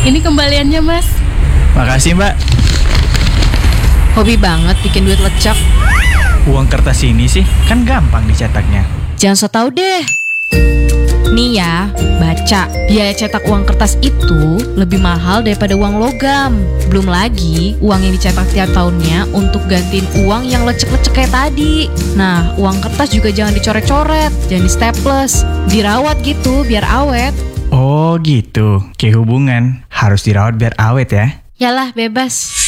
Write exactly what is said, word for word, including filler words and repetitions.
Ini kembaliannya, Mas. Makasih, Mbak. Hobi banget bikin duit lecek. Uang kertas ini sih kan gampang dicetaknya. Jangan so tau deh. Nih ya, baca. Biaya cetak uang kertas itu lebih mahal daripada uang logam. Belum lagi uang yang dicetak tiap tahunnya untuk gantiin uang yang lecek-lecek kayak tadi. Nah, uang kertas juga jangan dicoret-coret, jangan di staples, dirawat gitu biar awet. Oh gitu, kayak hubungan harus dirawat biar awet ya. Yalah, bebas.